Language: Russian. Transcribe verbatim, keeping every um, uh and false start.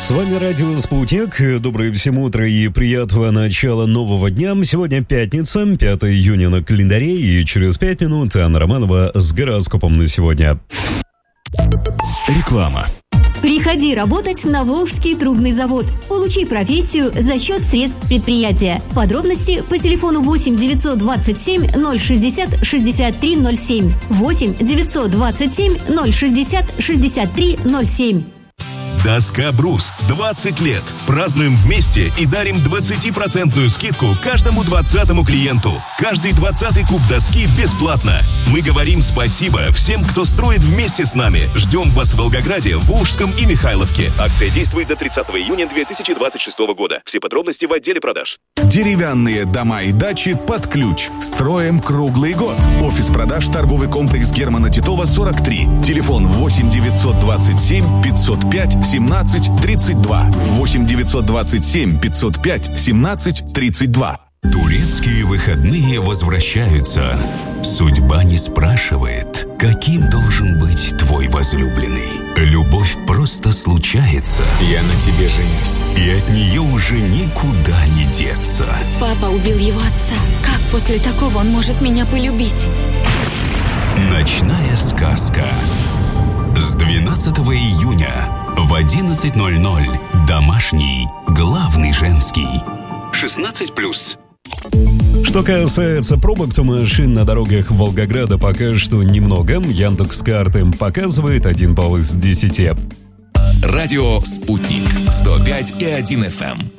С вами радио «Спутник». Доброе всем утро и приятного начала нового дня. Сегодня пятница, пятое июня на календаре, и через пять минут Анна Романова с гороскопом на сегодня. Реклама. Приходи работать на Волжский трубный завод. Получи профессию за счет средств предприятия. Подробности по телефону восемь девятьсот двадцать семь ноль шестьдесят шестьдесят три ноль семь. восемь девятьсот двадцать семь ноль шестьдесят шестьдесят три ноль семь. Доска «Брус». двадцать лет. Празднуем вместе и дарим двадцатипроцентную скидку каждому двадцатому клиенту. Каждый двадцатый куб доски бесплатно. Мы говорим спасибо всем, кто строит вместе с нами. Ждем вас в Волгограде, Волжском и Михайловке. Акция действует до тридцатого июня две тысячи двадцать шестого года. Все подробности в отделе продаж. Деревянные дома и дачи под ключ. Строим круглый год. Офис продаж, торговый комплекс Германа Титова, сорок три. Телефон восемь девятьсот двадцать семь пятьсот пять семнадцать тридцать два. восемь девятьсот двадцать семь пятьсот пять семнадцать тридцать два. Турецкие выходные возвращаются. Судьба не спрашивает, каким должен быть твой возлюбленный. Любовь просто случается. Я на тебе женюсь. И от нее уже никуда не деться. Папа убил его отца. Как после такого он может меня полюбить? Ночная сказка. С двенадцатого июня в одиннадцать ноль ноль. Домашний, главный женский. шестнадцать плюс. Что касается пробок, то машин на дорогах Волгограда пока что немного. Яндекс.Карты показывает один балл из десяти. Радио «Спутник». сто пять и один эф эм.